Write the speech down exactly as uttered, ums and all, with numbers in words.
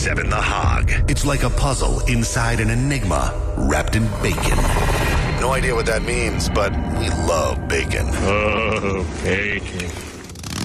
ninety-seven The Hog. It's like a puzzle inside an enigma wrapped in bacon. No idea what that means, but we love bacon. Oh, bacon.